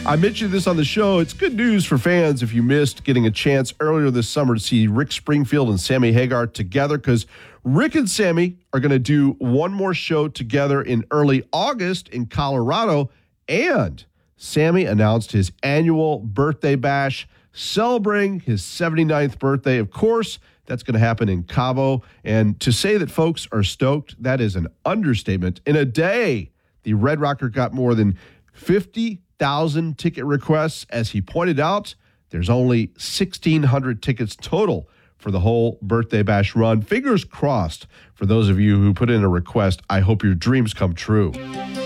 I mentioned this on the show. It's good news for fans if you missed getting a chance earlier this summer to see Rick Springfield and Sammy Hagar together, because Rick and Sammy are going to do one more show together in early August in Colorado, and Sammy announced his annual birthday bash celebrating his 79th birthday. Of course, that's going to happen in Cabo, and to say that folks are stoked, that is an understatement. In a day, the Red Rocker got more than 50,000 ticket requests. As he pointed out, there's only 1,600 tickets total for the whole birthday bash run. Fingers crossed for those of you who put in a request. I hope your dreams come true.